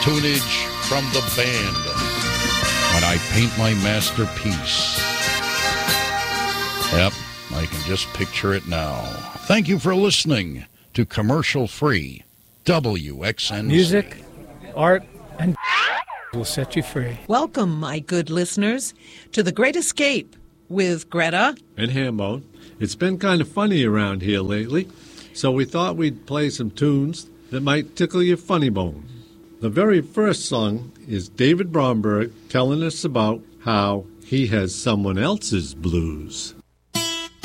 tunage from the band When I Paint My Masterpiece. Yep, I can just picture it now. Thank you for listening to Commercial-Free WXNC. Music, art, and will set you free. Welcome, my good listeners, to The Great Escape with Greta and Hambone. It's been kind of funny around here lately, so we thought we'd play some tunes that might tickle your funny bone. The very first song is David Bromberg telling us about how he has someone else's blues.